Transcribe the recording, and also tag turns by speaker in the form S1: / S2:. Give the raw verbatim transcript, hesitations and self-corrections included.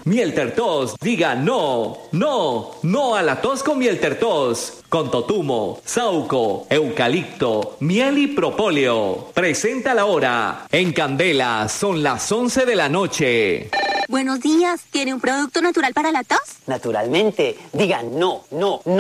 S1: Miel Tertos, diga no, no, no a la tos con Miel Tertos. Con totumo, sauco, eucalipto, miel y propóleo. Presenta la hora. En Candela son las once de la noche.
S2: Buenos días. ¿Tiene un producto natural para la tos?
S3: Naturalmente. Diga no, no, no.